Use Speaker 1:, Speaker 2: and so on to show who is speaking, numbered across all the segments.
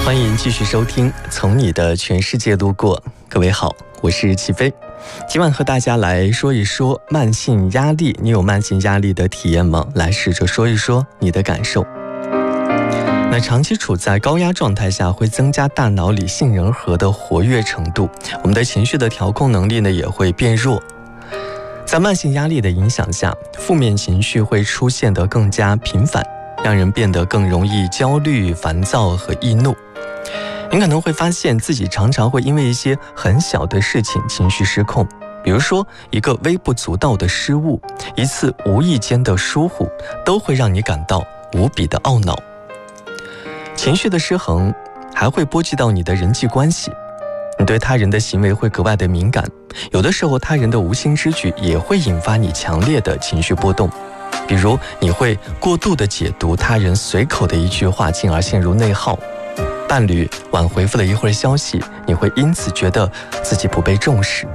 Speaker 1: 欢迎继续收听《从你的全世界路过》。各位好，我是齐飞。今晚和大家来说一说慢性压力。你有慢性压力的体验吗？来试着说一说你的感受。那长期处在高压状态下，会增加大脑里杏仁核的活跃程度，我们的情绪的调控能力呢也会变弱。在慢性压力的影响下，负面情绪会出现得更加频繁，让人变得更容易焦虑、烦躁和易怒。您可能会发现自己常常会因为一些很小的事情情绪失控，比如说一个微不足道的失误，一次无意间的疏忽，都会让你感到无比的懊恼。情绪的失衡还会波及到你的人际关系，你对他人的行为会格外的敏感，有的时候他人的无心之举也会引发你强烈的情绪波动。比如你会过度的解读他人随口的一句话，进而陷入内耗。伴侣晚回复了一会儿消息，你会因此觉得自己不被重视。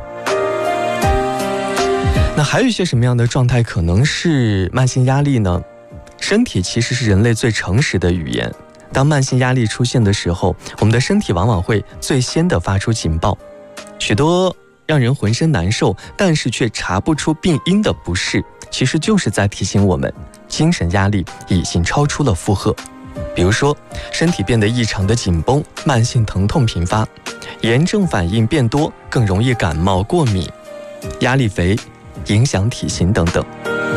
Speaker 1: 那还有一些什么样的状态可能是慢性压力呢？身体其实是人类最诚实的语言。当慢性压力出现的时候，我们的身体往往会最先的发出警报。许多让人浑身难受，但是却查不出病因的不适，其实就是在提醒我们，精神压力已经超出了负荷。比如说，身体变得异常的紧绷，慢性疼痛频发，炎症反应变多，更容易感冒、过敏，压力肥，影响体型等等。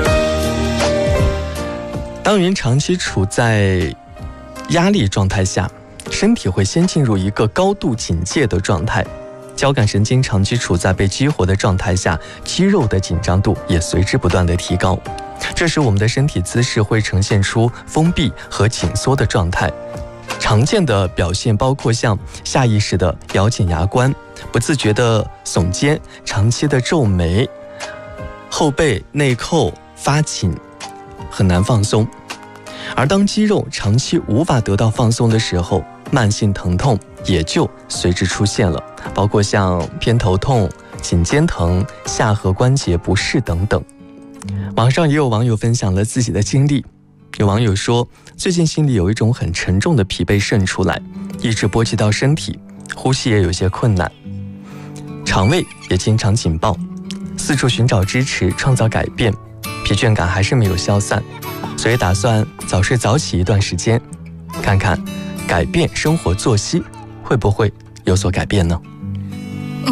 Speaker 1: 当人长期处在压力状态下，身体会先进入一个高度警戒的状态，交感神经长期处在被激活的状态下，肌肉的紧张度也随之不断的提高。这时我们的身体姿势会呈现出封闭和紧缩的状态，常见的表现包括像下意识的咬紧牙关，不自觉的耸肩，长期的皱眉，后背内扣发紧，很难放松。而当肌肉长期无法得到放松的时候，慢性疼痛也就随之出现了，包括像偏头痛、颈肩疼、下颌关节不适等等。网上也有网友分享了自己的经历，有网友说，最近心里有一种很沉重的疲惫渗出来，一直波及到身体，呼吸也有些困难，肠胃也经常紧抱，四处寻找支持，创造改变，疲倦感还是没有消散，所以打算早睡早起一段时间，看看改变生活作息会不会有所改变呢？